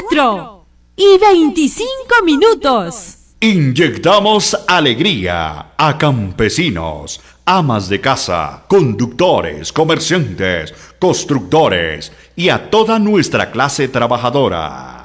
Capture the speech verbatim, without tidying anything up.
cuatro y veinticinco minutos. Inyectamos alegría a campesinos, amas de casa, conductores, comerciantes, constructores y a toda nuestra clase trabajadora.